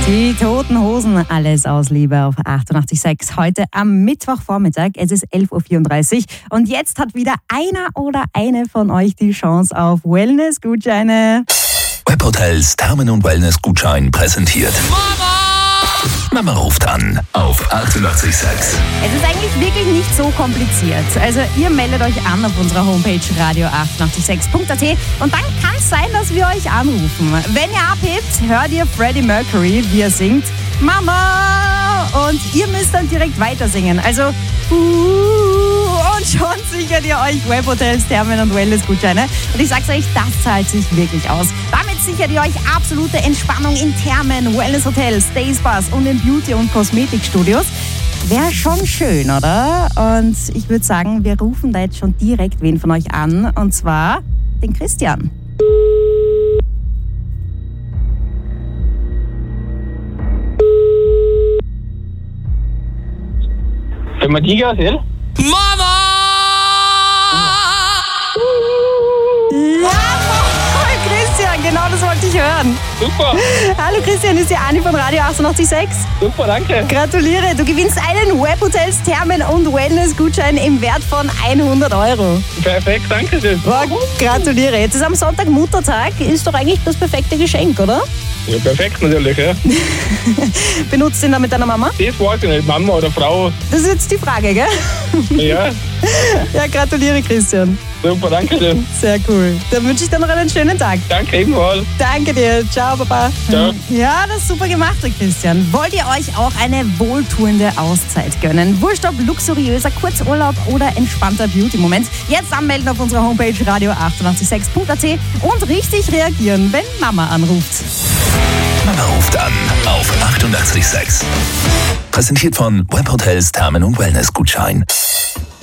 Die Toten Hosen, alles aus Liebe auf 88,6. Heute am Mittwochvormittag, es ist 11.34 Uhr und jetzt hat wieder einer oder eine von euch die Chance auf Wellness-Gutscheine. Webhotels, Thermen- und Wellness-Gutschein präsentiert. Mama ruft an auf 88,6. Es ist eigentlich wirklich nicht so kompliziert. Also ihr meldet euch an auf unserer Homepage radio886.at und dann kann es sein, dass wir euch anrufen. Wenn ihr abhebt, hört ihr Freddie Mercury, wie er singt Mama und ihr müsst dann direkt weiter singen. Also und schon sichert ihr euch Webhotels, Thermen- und Wellness-Gutscheine. Und ich sag's euch, das zahlt sich wirklich aus. Damit sichert ihr euch absolute Entspannung in Thermen, Wellness-Hotels, Dayspas und in Beauty- und Kosmetikstudios. Wäre schon schön, oder? Und ich würde sagen, wir rufen da jetzt schon direkt wen von euch an. Und zwar den Christian. Wenn man die erzählt? Mama! Ja, Christian, genau das wollte ich hören. Super, Hallo Christian, ist die Anni von Radio 88,6. super, danke. Gratuliere, du gewinnst einen Webhotels, Thermen- und Wellness-Gutschein im Wert von 100 €. Perfekt, danke schön. Boah, gratuliere. Jetzt ist am Sonntag Muttertag, ist doch eigentlich das perfekte Geschenk, oder? Ja, perfekt natürlich, ja. Benutzt du ihn dann mit deiner Mama? Das weiß ich nicht, Mama oder Frau. Das ist jetzt die Frage, gell? Ja, Ja, gratuliere Christian. super, danke schön. Sehr cool. Dann wünsche ich dir noch einen schönen Tag. Danke ebenfalls. Danke dir. Ciao, Papa. Ciao. Ja, das ist super gemacht, der Christian. Wollt ihr euch auch eine wohltuende Auszeit gönnen? Wurscht ob luxuriöser Kurzurlaub oder entspannter Beauty-Moment? Jetzt anmelden auf unserer Homepage radio886.at und richtig reagieren, wenn Mama anruft. Mama ruft an auf 88,6. Präsentiert von Webhotels, Thermen- und Wellness-Gutschein.